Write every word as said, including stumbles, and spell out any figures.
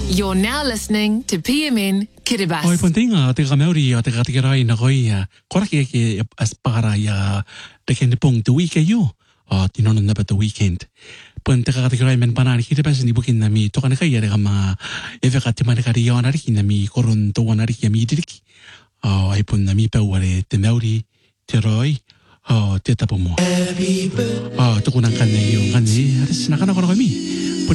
You're now listening to P M N Kiribati. Oi puntinga te kameuri o te katikirai na koia. Koraki ke aspara ya te kende pong the weekend yo. O tinono na ba the weekend. Pun te katikirai men panani Kiribati ni bukin na mi to kana kai ya ma eve ka te mane ka ri ona ri na mi koron to ona ri ya mi diriki. O ai pun na mi pa wale te meuri te roi o te tapo mo. O te kunang kane yo kane aris na kana kono mi.